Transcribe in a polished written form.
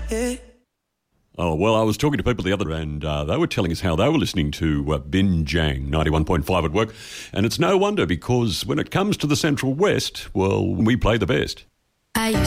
Oh, well, I was talking to people the other and they were telling us how they were listening to Binjang 91.5 at work. And it's no wonder because when it comes to the Central West, well, we play the best. I used